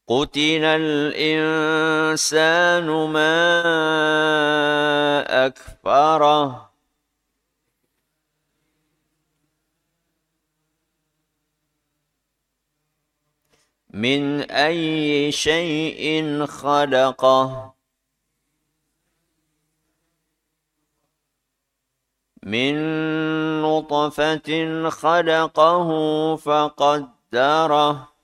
قتل الإنسان ما أكفره من أي شيء خلقه من نطفة خلقه فقدره